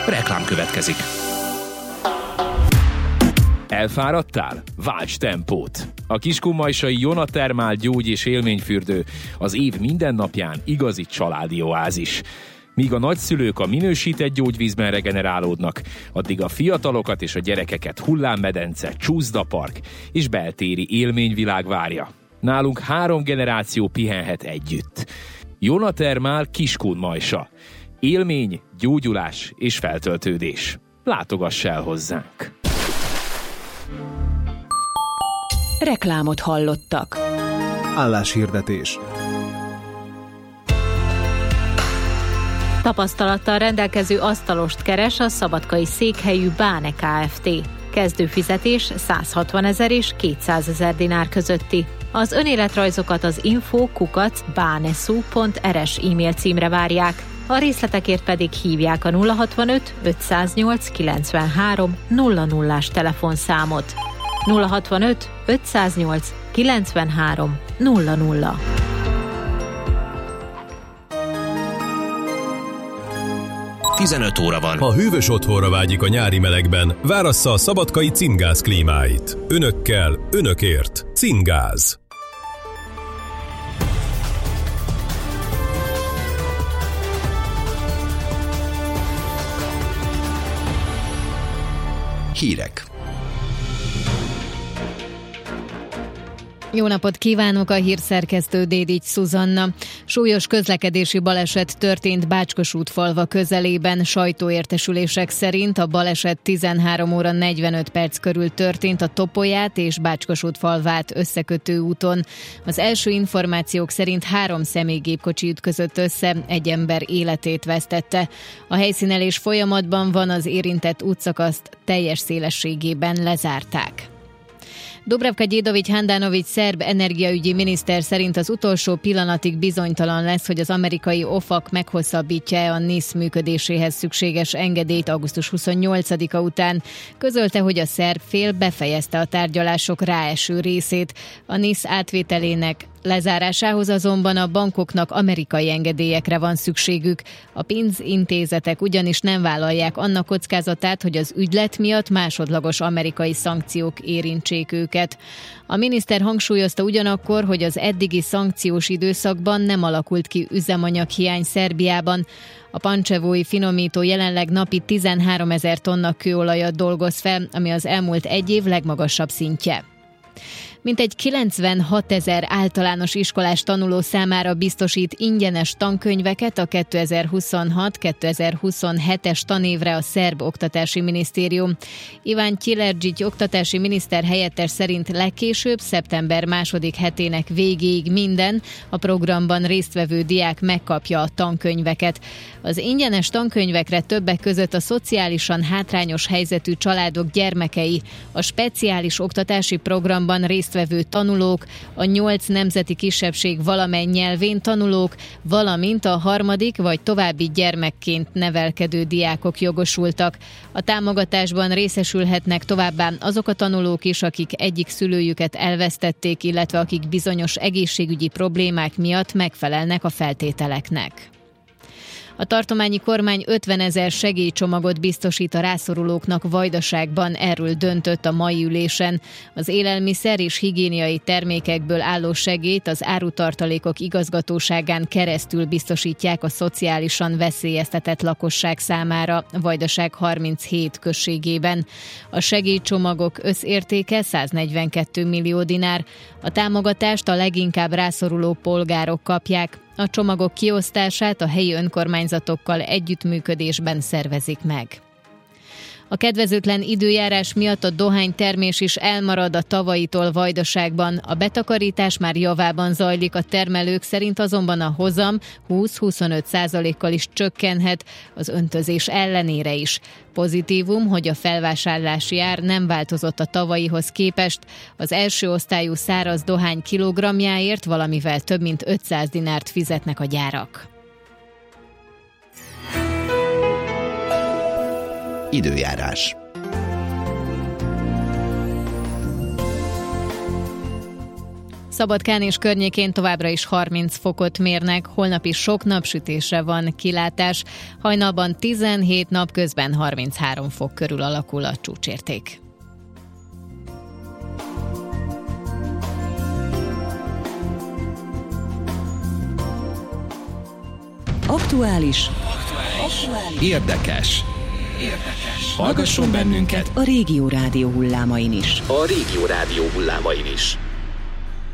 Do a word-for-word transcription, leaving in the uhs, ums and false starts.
Reklám következik. Elfáradtál? Válts tempót! A kiskunmajsai Jonatermál gyógy- és élményfürdő az év minden napján igazi családi oázis. Míg a nagyszülők a minősített gyógyvízben regenerálódnak, addig a fiatalokat és a gyerekeket hullámmedence, csúszdapark és beltéri élményvilág várja. Nálunk három generáció pihenhet együtt. Jonatermál Kiskunmajsa. Élmény, gyógyulás és feltöltődés. Látogass el hozzánk! Reklámot hallottak. Álláshirdetés. Tapasztalattal rendelkező asztalost keres a szabadkai székhelyű Báne Kft. Kezdőfizetés száz hatvanezer és kétszázezer dinár közötti. Az önéletrajzokat az info kukac bánesu pont rs e-mail címre várják. A részletekért pedig hívják a nulla hatvanöt ötszáznyolc kilencvenhárom nulla nullás telefonszámot. nulla hatvanöt ötszáznyolc kilencvenhárom nulla nulla. tizenöt óra van. Ha hűvös otthonra vágyik a nyári melegben, várassza a szabadkai Cimgáz klímáit. Önökkel, önökért. Cimgáz. Hírek. Jó napot kívánok, a hírszerkesztő Dédics Szuzanna. Súlyos közlekedési baleset történt Bácskosútfalva közelében. Sajtóértesülések szerint a baleset tizenhárom óra negyvenöt perc körül történt a Topolyát és Bácskosútfalvát összekötő úton. Az első információk szerint három személygépkocsi ütközött össze, egy ember életét vesztette. A helyszínelés folyamatban van, az érintett útszakaszt teljes szélességében lezárták. Dubravka Gyédovics-Handanovics szerb energiaügyi miniszter szerint az utolsó pillanatig bizonytalan lesz, hogy az amerikai ofak meghosszabbítja-e a NISZ működéséhez szükséges engedélyt augusztus huszonnyolcadika után. Közölte, hogy a szerb fél befejezte a tárgyalások ráeső részét. A NISZ átvételének lezárásához azonban a bankoknak amerikai engedélyekre van szükségük. A pénzintézetek ugyanis nem vállalják annak kockázatát, hogy az ügylet miatt másodlagos amerikai szankciók érintsék őket. A miniszter hangsúlyozta ugyanakkor, hogy az eddigi szankciós időszakban nem alakult ki üzemanyaghiány Szerbiában. A pancsevói finomító jelenleg napi tizenháromezer tonna kőolajat dolgoz fel, ami az elmúlt egy év legmagasabb szintje. Mintegy kilencvenhatezer általános iskolás tanuló számára biztosít ingyenes tankönyveket a kétezer-huszonhat kétezer-huszonhetes tanévre a szerb oktatási minisztérium. Iván Csilerdzsics oktatási miniszter helyettes szerint legkésőbb szeptember második hetének végéig minden a programban résztvevő diák megkapja a tankönyveket. Az ingyenes tankönyvekre többek között a szociálisan hátrányos helyzetű családok gyermekei, a speciális oktatási programban résztvevő tanulók, a nyolc nemzeti kisebbség valamely nyelvén tanulók, valamint a harmadik vagy további gyermekként nevelkedő diákok jogosultak. A támogatásban részesülhetnek továbbá azok a tanulók is, akik egyik szülőjüket elvesztették, illetve akik bizonyos egészségügyi problémák miatt megfelelnek a feltételeknek. A tartományi kormány ötvenezer segélycsomagot biztosít a rászorulóknak Vajdaságban, erről döntött a mai ülésen. Az élelmiszer és higiéniai termékekből álló segélyt az árutartalékok igazgatóságán keresztül biztosítják a szociálisan veszélyeztetett lakosság számára Vajdaság harminchét községében. A segélycsomagok összértéke száznegyvenkettő millió dinár. A támogatást a leginkább rászoruló polgárok kapják. A csomagok kiosztását a helyi önkormányzatokkal együttműködésben szervezik meg. A kedvezőtlen időjárás miatt a dohánytermés is elmarad a tavaitól Vajdaságban. A betakarítás már javában zajlik, a termelők szerint azonban a hozam húsz-huszonöt százalékkal is csökkenhet, az öntözés ellenére is. Pozitívum, hogy a felvásárlási ár nem változott a tavalyihoz képest. Az első osztályú száraz dohány kilogramjáért valamivel több mint ötszáz dinárt fizetnek a gyárak. Időjárás. Szabadkán és környékén továbbra is harminc fokot mérnek, holnap is sok napsütésre van kilátás. Hajnalban tizenhét, napközben harminchárom fok körül alakul a csúcsérték. Aktuális. Érdekes. Érdekes. Hallgasson bennünket a Régió Rádió hullámain is. A Régió Rádió hullámain is.